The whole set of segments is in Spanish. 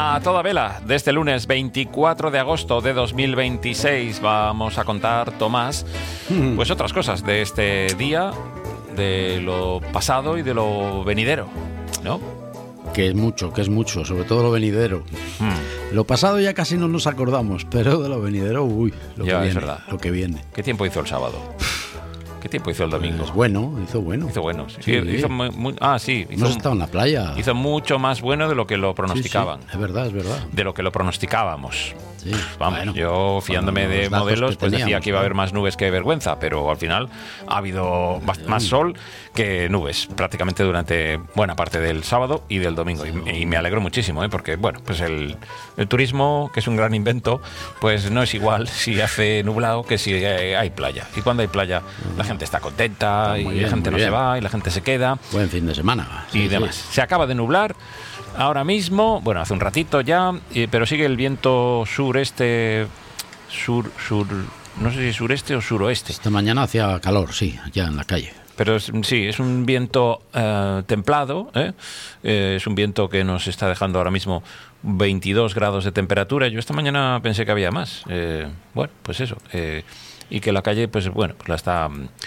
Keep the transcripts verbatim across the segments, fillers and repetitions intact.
A toda vela, de este lunes veinticuatro de agosto de dos mil veintiséis vamos a contar, Tomás, pues otras cosas de este día, de lo pasado y de lo venidero, ¿no? Que es mucho, que es mucho, sobre todo lo venidero. Hmm. Lo pasado ya casi no nos acordamos, pero de lo venidero, uy, lo ya, que viene, es verdad. Lo que viene. ¿Qué tiempo hizo el sábado? ¿Qué tiempo hizo el domingo? Pues bueno, hizo bueno. Hizo bueno, sí. sí. Hizo muy, muy, ah, sí. Hizo, Hemos estado en la playa. Hizo mucho más bueno de lo que lo pronosticaban. Sí, sí, es verdad, es verdad. De lo que lo pronosticábamos. Sí, Vamos, bueno, yo fiándome de modelos, pues decía que iba a haber más nubes que vergüenza, pero al final ha habido más, más sol que nubes, prácticamente durante buena parte del sábado y del domingo. Y, y me alegro muchísimo, ¿eh? Porque, bueno, pues el, el turismo, que es un gran invento, pues no es igual si hace nublado que si hay playa. Y cuando hay playa, la gente está contenta, y bien, la gente no bien. se va, y la gente se queda. Buen fin de semana. Y sí, demás. Sí. Se acaba de nublar. Ahora mismo, bueno, hace un ratito ya, eh, pero sigue el viento sureste, sur, sur, no sé si sureste o suroeste. Esta mañana hacía calor, sí, ya en la calle. Pero es, sí, es un viento eh, templado, ¿eh? Eh, es un viento que nos está dejando ahora mismo veintidós grados de temperatura. Yo esta mañana pensé que había más. Eh, bueno, pues eso. Eh, y que la calle, pues bueno, pues la está...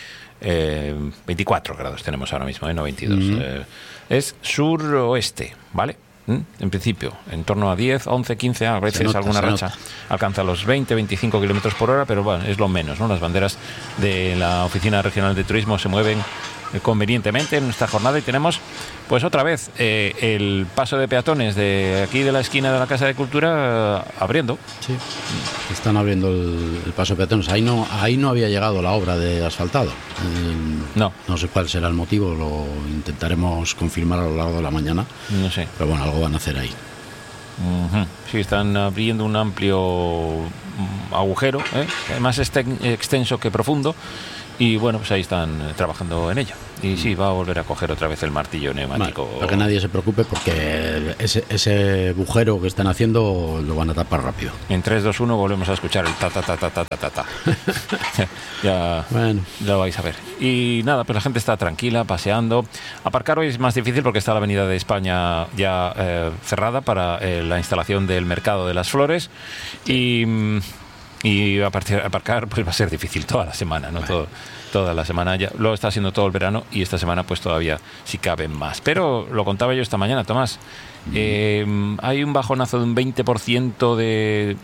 Eh, veinticuatro grados tenemos ahora mismo, ¿eh? No veintidós. Mm-hmm. eh, es suroeste, ¿vale? ¿Mm? En principio, en torno a diez, once, quince, a veces nota, alguna racha nota. Alcanza los veinte, veinticinco kilómetros por hora, pero bueno, es lo menos, ¿no? Las banderas de la Oficina Regional de Turismo se mueven convenientemente en esta jornada y tenemos pues otra vez eh, el paso de peatones de aquí de la esquina de la Casa de Cultura eh, abriendo. Sí, están abriendo el, el paso de peatones. Ahí no, ahí no había llegado la obra de asfaltado. Eh, no. No sé cuál será el motivo, lo intentaremos confirmar a lo largo de la mañana. No sé. Pero bueno, algo van a hacer ahí. Uh-huh. Sí, están abriendo un amplio agujero, ¿eh? Más extenso que profundo. Y bueno, pues ahí están trabajando en ello. Y sí, va a volver a coger otra vez el martillo neumático. Vale, para que nadie se preocupe, porque ese, ese agujero que están haciendo lo van a tapar rápido. En tres, dos, uno volvemos a escuchar el ta ta ta ta ta ta ta. Ya bueno. Lo vais a ver. Y nada, pues la gente está tranquila, paseando. Aparcar hoy es más difícil porque está la Avenida de España ya eh, cerrada para eh, la instalación del Mercado de las Flores. Y... Y aparcar pues va a ser difícil toda la semana, ¿no? Todo, toda la semana ya lo está haciendo todo el verano y esta semana pues todavía sí caben más. Pero lo contaba yo esta mañana, Tomás. Eh, hay un bajonazo de un veinte por ciento de,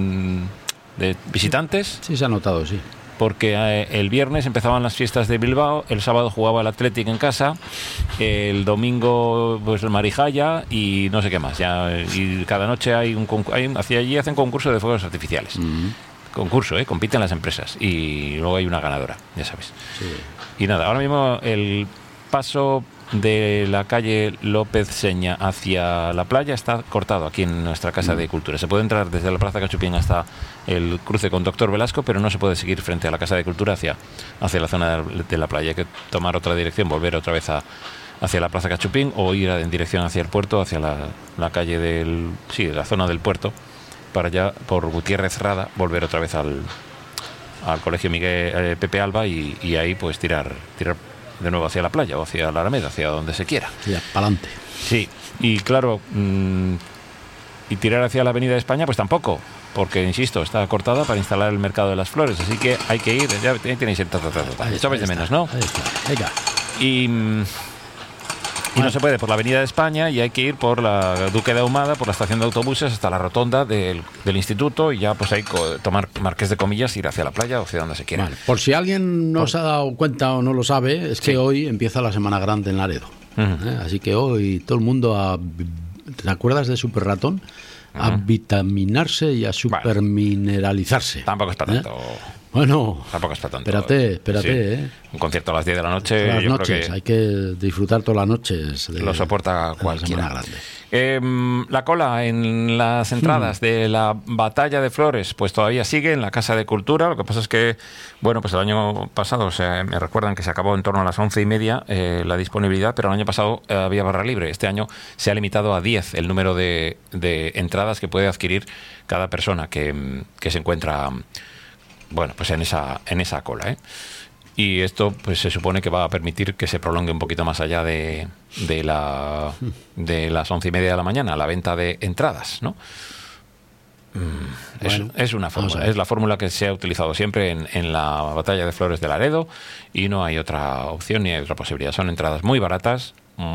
de visitantes. Sí, se ha notado, sí. Porque eh, el viernes empezaban las fiestas de Bilbao, el sábado jugaba el Athletic en casa, el domingo pues el Marijaya y no sé qué más. Ya, y cada noche hay un, hay un hacia allí hacen concurso de fuegos artificiales. Uh-huh. Concurso, ¿eh? Compiten las empresas y luego hay una ganadora, ya sabes. Sí. Y nada, ahora mismo el paso de la calle López Seña hacia la playa está cortado aquí en nuestra Casa mm. de Cultura. Se puede entrar desde la Plaza Cachupín hasta el cruce con Doctor Velasco, pero no se puede seguir frente a la Casa de Cultura hacia, hacia la zona de la playa. Hay que tomar otra dirección, volver otra vez a, hacia la Plaza Cachupín o ir en dirección hacia el puerto, hacia la, la calle del... sí, la zona del puerto, para allá por Gutiérrez Rada, volver otra vez al, al Colegio Miguel eh, Pepe Alba y, y ahí pues tirar tirar de nuevo hacia la playa o hacia la Alameda, hacia donde se quiera. Sí, para adelante. Sí, y claro, mmm, y tirar hacia la Avenida de España, pues tampoco, porque, insisto, está cortada para instalar el Mercado de las Flores, así que hay que ir, ya tenéis el ta, ta, ta, ta, ta. Esto vais de menos, ¿no? Ahí está, venga. Y... Mmm, Y no se puede por la Avenida de España y hay que ir por la Duque de Ahumada, por la estación de autobuses hasta la rotonda del, del instituto y ya pues ahí tomar Marqués de Comillas, ir hacia la playa o hacia donde se quiera. Vale. Por si alguien no por... se ha dado cuenta o no lo sabe, es que sí. Hoy empieza la Semana Grande en Laredo. Uh-huh. ¿Eh? Así que hoy todo el mundo a... ¿Te acuerdas de Super Ratón? Uh-huh. A vitaminarse y a supermineralizarse. Vale. Tampoco es para tanto... ¿Eh? Bueno, tampoco es para tanto. Espérate, espérate, sí. ¿eh? Un concierto a las diez de la noche. Todas las yo noches, creo que hay que disfrutar todas las noches. De, lo soporta cualquiera. Eh, la cola en las entradas hmm. de la Batalla de Flores, pues todavía sigue en la Casa de Cultura. Lo que pasa es que, bueno, pues el año pasado, o sea, me recuerdan que se acabó en torno a las once y media eh, la disponibilidad, pero el año pasado eh, había barra libre. Este año se ha limitado a diez el número de, de entradas que puede adquirir cada persona que, que se encuentra... Bueno, pues en esa en esa cola, ¿eh? y esto pues se supone que va a permitir que se prolongue un poquito más allá de, de, la, de las once y media de la mañana la venta de entradas, ¿no? Bueno, es, es una fórmula, es la fórmula que se ha utilizado siempre en, en la Batalla de Flores de Laredo, y no hay otra opción ni hay otra posibilidad. Son entradas muy baratas,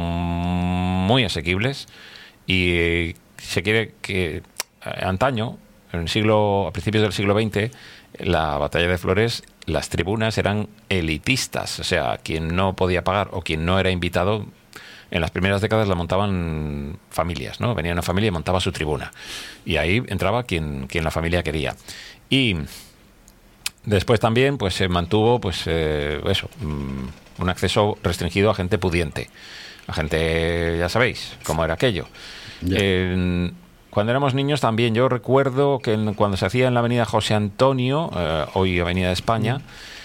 muy asequibles, y se quiere que antaño, en el siglo, a principios del siglo veinte, la Batalla de Flores, las tribunas eran elitistas, o sea, quien no podía pagar o quien no era invitado, en las primeras décadas la montaban familias, ¿no? Venía una familia y montaba su tribuna, y ahí entraba quien, quien la familia quería. Y después también pues se mantuvo pues eh, eso, un acceso restringido a gente pudiente, a gente, ya sabéis cómo era aquello. Yeah. Eh, cuando éramos niños también, yo recuerdo que en, cuando se hacía en la avenida José Antonio, eh, hoy Avenida de España,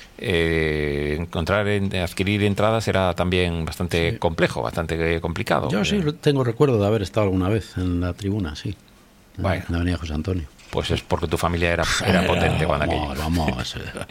eh, encontrar, en, adquirir entradas era también bastante sí. complejo, bastante complicado. Yo sí tengo recuerdo de haber estado alguna vez en la tribuna, sí, en, bueno, en la avenida José Antonio. Pues es porque tu familia era, era potente cuando aquello. Vamos.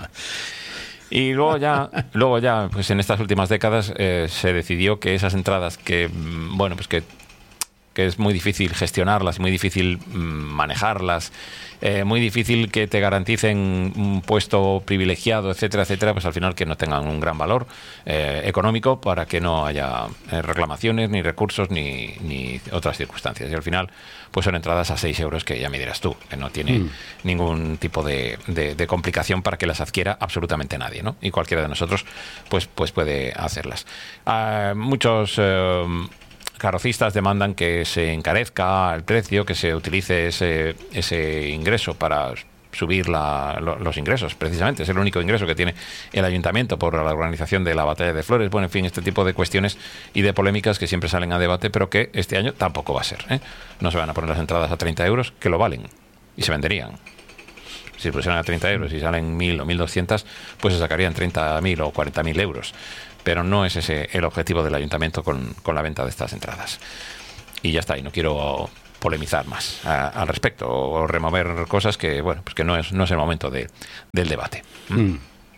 Y luego ya, luego ya, pues en estas últimas décadas eh, se decidió que esas entradas que, bueno, pues que que es muy difícil gestionarlas, muy difícil mmm, manejarlas, eh, muy difícil que te garanticen un puesto privilegiado, etcétera, etcétera, pues al final que no tengan un gran valor eh, económico, para que no haya eh, reclamaciones, ni recursos, ni, ni otras circunstancias. Y al final pues son entradas a seis euros, que ya me dirás tú, que no tiene mm. ningún tipo de, de, de complicación para que las adquiera absolutamente nadie, ¿no? Y cualquiera de nosotros pues, pues puede hacerlas. Uh, muchos... Uh, carrocistas demandan que se encarezca el precio, que se utilice ese, ese ingreso para subir la, lo, los ingresos, precisamente. Es el único ingreso que tiene el ayuntamiento por la organización de la Batalla de Flores. Bueno, en fin, este tipo de cuestiones y de polémicas que siempre salen a debate, pero que este año tampoco va a ser, ¿eh? No se van a poner las entradas a treinta euros, que lo valen, y se venderían. Si pusieran a treinta euros y salen mil o mil doscientos, pues se sacarían treinta mil o cuarenta mil euros. Pero no es ese el objetivo del ayuntamiento con, con la venta de estas entradas. Y ya está, y no quiero polemizar más a, al respecto, o remover cosas que, bueno, pues que no es, no es el momento de, del debate. ¿Mm?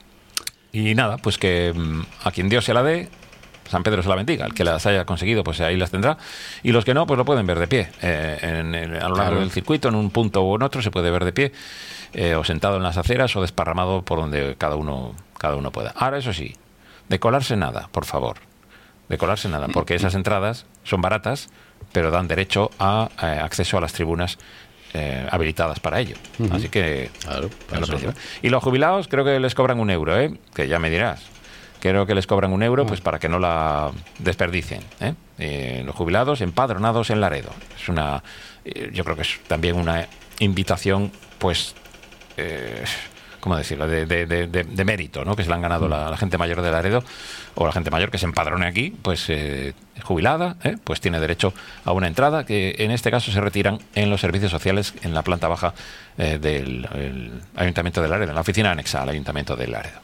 Y nada, pues que a quien Dios se la dé, San Pedro se la bendiga. El que las haya conseguido, pues ahí las tendrá. Y los que no, pues lo pueden ver de pie. Eh, en, en, a lo largo claro. del circuito, en un punto o en otro, se puede ver de pie, eh, o sentado en las aceras, o desparramado por donde cada uno, cada uno pueda. Ahora, eso sí, de colarse nada, por favor. De colarse nada, porque esas entradas son baratas, pero dan derecho a eh, acceso a las tribunas eh, habilitadas para ello. Uh-huh. Así que... Claro, lo ¿no? Y los jubilados creo que les cobran un euro, ¿eh? Que ya me dirás. Creo que les cobran un euro, uh-huh. pues para que no la desperdicien, ¿eh? Eh, los jubilados empadronados en Laredo. Es una... Eh, yo creo que es también una invitación, pues... Eh, ¿cómo decirlo?, de, de, de, de mérito, ¿no?, que se le han ganado la, la gente mayor de Laredo, o la gente mayor que se empadrone aquí, pues eh, jubilada, ¿eh? pues tiene derecho a una entrada, que en este caso se retiran en los servicios sociales en la planta baja eh, del el Ayuntamiento de Laredo, en la oficina anexa al Ayuntamiento de Laredo.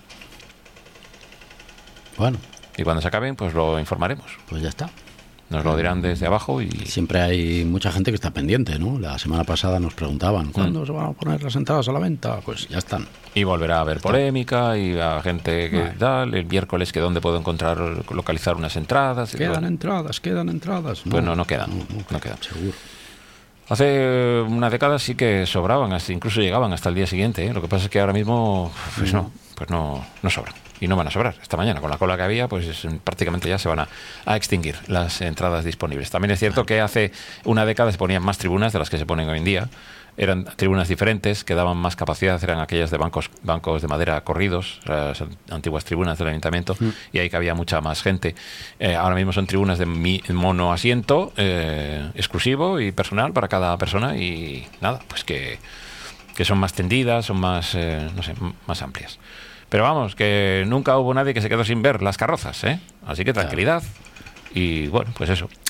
Bueno. Y cuando se acaben, pues lo informaremos. Pues ya está. Nos lo dirán desde abajo y... Siempre hay mucha gente que está pendiente, ¿no? La semana pasada nos preguntaban, ¿cuándo mm. se van a poner las entradas a la venta? Pues ya están. Y volverá a haber polémica y a gente que vale. tal, el miércoles que dónde puedo encontrar, localizar unas entradas. Quedan todo. entradas, quedan entradas. Pues no, no, no quedan, no, no, no quedan. Seguro. Hace una década sí que sobraban, hasta incluso llegaban hasta el día siguiente, ¿eh? Lo que pasa es que ahora mismo, pues mm. no, pues no, no sobran. Y no van a sobrar. Esta mañana, con la cola que había, pues prácticamente ya se van a, a extinguir las entradas disponibles. También es cierto que hace una década se ponían más tribunas de las que se ponen hoy en día. Eran tribunas diferentes, que daban más capacidad, eran aquellas de bancos bancos de madera corridos, las antiguas tribunas del ayuntamiento, mm. y ahí cabía mucha más gente. Eh, ahora mismo son tribunas de mi, mono asiento, eh, exclusivo y personal para cada persona, y nada, pues que, que son más tendidas, son más, eh, no sé, más amplias. Pero vamos, que nunca hubo nadie que se quedó sin ver las carrozas, ¿eh? Así que tranquilidad. Y bueno, pues eso.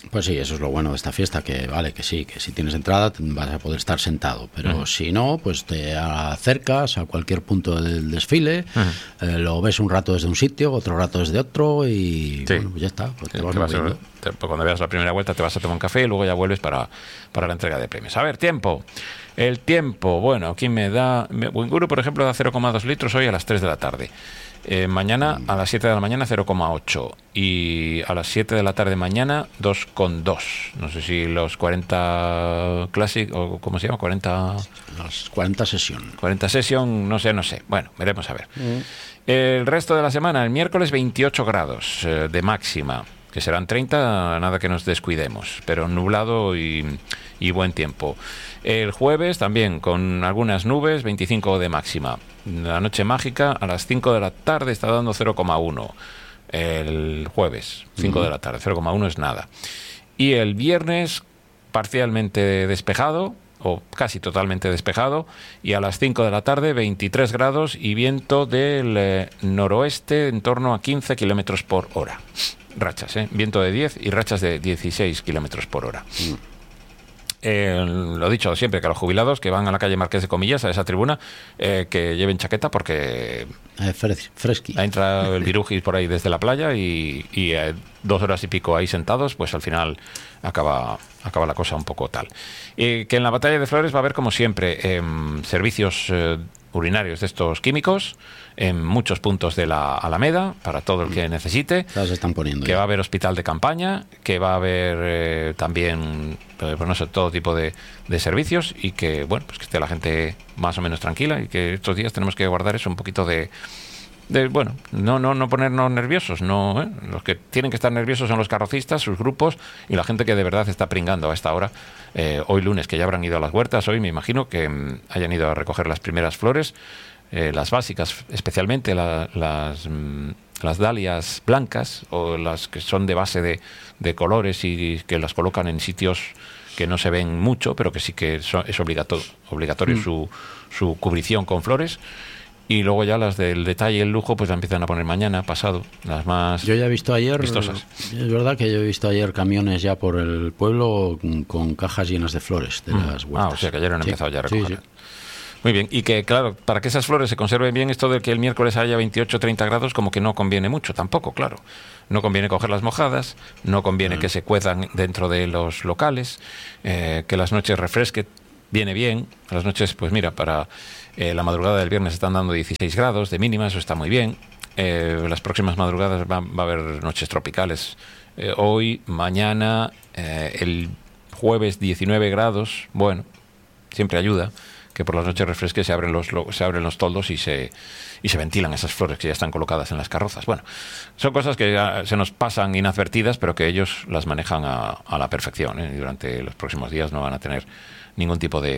Pues sí, eso es lo bueno de esta fiesta, que vale, que sí, que si tienes entrada vas a poder estar sentado, pero uh-huh. si no, pues te acercas a cualquier punto del desfile, uh-huh. eh, lo ves un rato desde un sitio, otro rato desde otro y sí. bueno, pues ya está, pues te sí, vas te vas a, te, cuando veas la primera vuelta te vas a tomar un café y luego ya vuelves para, para la entrega de premios. A ver, tiempo. El tiempo, bueno, aquí me da... Winguru, por ejemplo, da cero coma dos litros hoy a las tres de la tarde. Eh, mañana a las siete de la mañana cero coma ocho y a las siete de la tarde mañana dos coma dos. No sé si los cuarenta Classic o ¿cómo se llama? cuarenta Las cuarenta Session. cuarenta Session, no sé, no sé. Bueno, veremos a ver. Mm. El resto de la semana, el miércoles veintiocho grados eh, de máxima, que serán treinta, nada que nos descuidemos, pero nublado y, y buen tiempo. El jueves también con algunas nubes, veinticinco de máxima. La noche mágica a las cinco de la tarde está dando cero coma uno. El jueves, cinco uh-huh. de la tarde, cero coma uno es nada. Y el viernes parcialmente despejado, o casi totalmente despejado, y a las cinco de la tarde veintitrés grados y viento del eh, noroeste en torno a quince kilómetros por hora. Rachas, ¿eh? Viento de diez y rachas de dieciséis kilómetros por hora. Uh-huh. Eh, lo he dicho siempre, que a los jubilados que van a la calle Marqués de Comillas, a esa tribuna, eh, que lleven chaqueta porque eh, fres- fresqui. entra el virujis por ahí desde la playa y, y eh, dos horas y pico ahí sentados, pues al final acaba, acaba la cosa un poco tal. Eh, que en la batalla de Flores va a haber, como siempre, eh, servicios eh, urinarios de estos químicos en muchos puntos de la Alameda para todo el que necesite. Ya se están poniendo que ya. va a haber hospital de campaña, que va a haber eh, también eh, pues no sé, todo tipo de, de servicios y que bueno, pues que esté la gente más o menos tranquila y que estos días tenemos que guardar eso un poquito de De, bueno, no, no, no ponernos nerviosos, no, ¿eh? Los que tienen que estar nerviosos son los carrocistas, sus grupos y la gente que de verdad está pringando a esta hora, eh, hoy lunes, que ya habrán ido a las huertas, hoy me imagino que mm, hayan ido a recoger las primeras flores, eh, las básicas, especialmente la, las, mm, las dalias blancas o las que son de base de, de colores y que las colocan en sitios que no se ven mucho, pero que sí que so, es obligatorio, obligatorio mm. su, su cubrición con flores. Y luego ya las del detalle y el lujo pues la empiezan a poner mañana, pasado, las más Yo ya he visto ayer, vistosas. Es verdad que yo he visto ayer camiones ya por el pueblo con, con cajas llenas de flores de mm. las huertas. Ah, o sea que ayer han sí. empezado ya a recoger. Sí, sí. Muy bien, y que claro, para que esas flores se conserven bien, esto de que el miércoles haya veintiocho, treinta grados como que no conviene mucho, tampoco, claro. No conviene cogerlas mojadas, no conviene mm. que se cuezan dentro de los locales, eh, que las noches refresque, viene bien. A las noches, pues mira, para eh, la madrugada del viernes están dando dieciséis grados de mínima, eso está muy bien. Eh, las próximas madrugadas va, va a haber noches tropicales. Eh, hoy, mañana, eh, el jueves diecinueve grados, bueno, siempre ayuda que por las noches refresque, se abren los se abren los toldos y se y se ventilan esas flores que ya están colocadas en las carrozas. Bueno, son cosas que ya se nos pasan inadvertidas, pero que ellos las manejan a, a la perfección, ¿eh? Y durante los próximos días no van a tener ningún tipo de,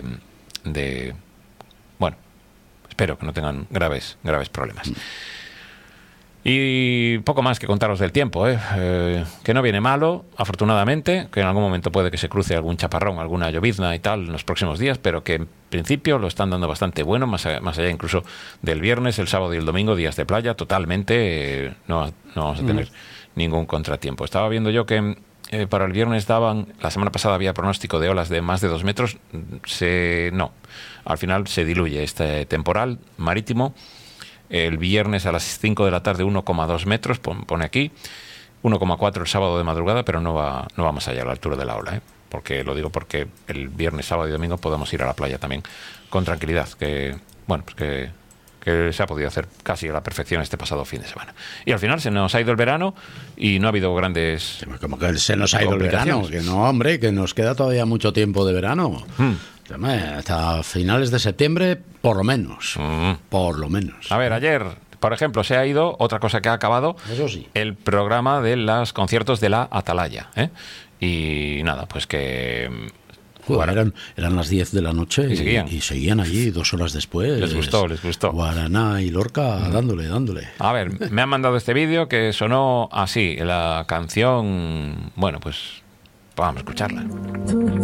de bueno, espero que no tengan graves graves problemas. Y poco más que contaros del tiempo, ¿eh? Eh, que no viene malo, afortunadamente, que en algún momento puede que se cruce algún chaparrón, alguna llovizna y tal en los próximos días, pero que en principio lo están dando bastante bueno, más allá, más allá incluso del viernes, el sábado y el domingo, días de playa, totalmente, eh, no, no vamos a tener mm. ningún contratiempo. Estaba viendo yo que eh, para el viernes daban, la semana pasada había pronóstico de olas de más de dos metros, se, no, al final se diluye este temporal marítimo. El viernes a las cinco de la tarde uno coma dos metros, pone aquí, uno coma cuatro el sábado de madrugada, pero no va, no va más allá a la altura de la ola, ¿eh? Porque lo digo porque el viernes, sábado y domingo podemos ir a la playa también con tranquilidad, que bueno, pues que, que se ha podido hacer casi a la perfección este pasado fin de semana. Y al final se nos ha ido el verano y no ha habido grandes... Como que se nos ha ido el verano, que no, hombre, que nos queda todavía mucho tiempo de verano. Hmm. Hasta finales de septiembre, por lo menos. Mm. Por lo menos. A ver, ayer, por ejemplo, se ha ido, otra cosa que ha acabado, eso sí, el programa de los conciertos de la Atalaya, ¿eh? Y nada, pues que... Joder, eran, eran las diez de la noche y seguían. Y, y seguían allí dos horas después. Les gustó, les gustó. Guaraná y Lorca mm. dándole, dándole. A ver, me han mandado este vídeo que sonó así, la canción... Bueno, pues vamos a escucharla.